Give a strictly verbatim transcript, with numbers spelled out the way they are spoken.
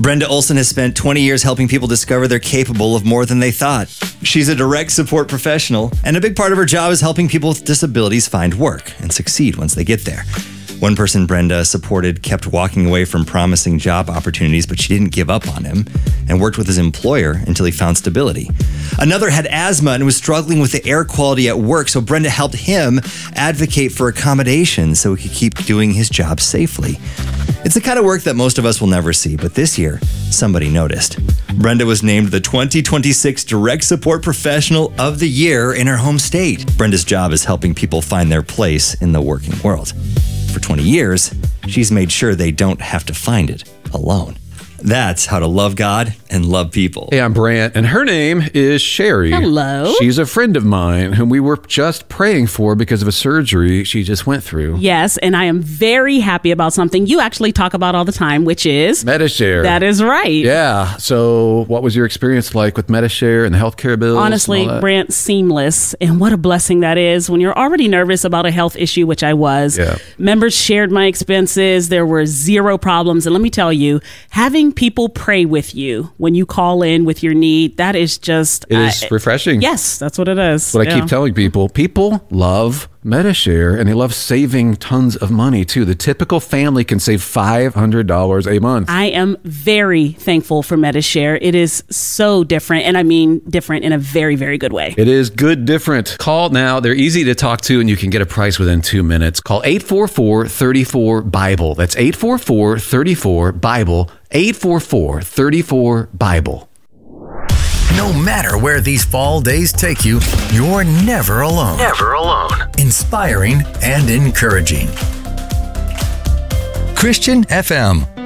Brenda Olson has spent twenty years helping people discover they're capable of more than they thought. She's a direct support professional, and a big part of her job is helping people with disabilities find work and succeed once they get there. One person Brenda supported kept walking away from promising job opportunities, but she didn't give up on him and worked with his employer until he found stability. Another had asthma and was struggling with the air quality at work, so Brenda helped him advocate for accommodations so he could keep doing his job safely. It's the kind of work that most of us will never see, but this year, somebody noticed. Brenda was named the twenty twenty-six Direct Support Professional of the Year in her home state. Brenda's job is helping people find their place in the working world. For twenty years, she's made sure they don't have to find it alone. That's how to love God and love people. Hey, I'm Brant, and her name is Sherry. Hello. She's a friend of mine whom we were just praying for because of a surgery she just went through. Yes, and I am very happy about something you actually talk about all the time, which is Medi-Share. That is right. Yeah. So what was your experience like with Medi-Share and the healthcare bills? Honestly, Brant, seamless. And what a blessing that is when you're already nervous about a health issue, which I was. Yeah. Members shared my expenses. There were zero problems. And let me tell you, having people pray with you when you call in with your need, that is just... It is I, refreshing. Yes, that's what it is. What yeah. I keep telling people, people love Medi-Share, and they love saving tons of money, too. The typical family can save five hundred dollars a month. I am very thankful for Medi-Share. It is so different, and I mean different in a very, very good way. It is good different. Call now. They're easy to talk to, and you can get a price within two minutes. Call eight four four, three four, Bible. That's eight four four, three four, Bible. eight four four, three four, Bible. No matter where these fall days take you, you're never alone. Never alone. Inspiring and encouraging. Christian F M.